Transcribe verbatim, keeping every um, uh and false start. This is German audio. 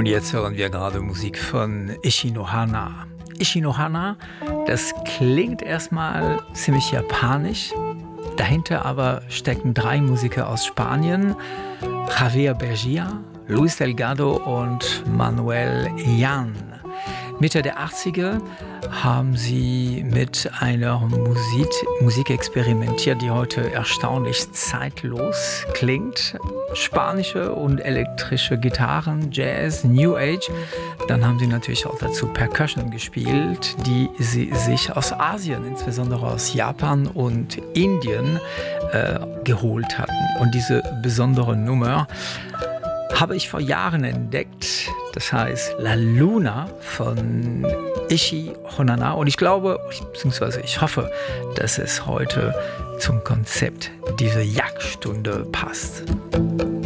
Und jetzt hören wir gerade Musik von Ishi no Hana. Ishi no Hana, das klingt erstmal ziemlich japanisch. Dahinter aber stecken drei Musiker aus Spanien: Javier Bergia, Luis Delgado und Manuel Jan. Mitte der achtziger haben sie mit einer Musik, Musik experimentiert, die heute erstaunlich zeitlos klingt. Spanische und elektrische Gitarren, Jazz, New Age. Dann haben sie natürlich auch dazu Percussion gespielt, die sie sich aus Asien, insbesondere aus Japan und Indien, äh, geholt hatten. Und diese besondere Nummer habe ich vor Jahren entdeckt. Das heißt La Luna von Ishi Honana. Und ich glaube, beziehungsweise ich hoffe, dass es heute zum Konzept dieser Jagdstunde passt.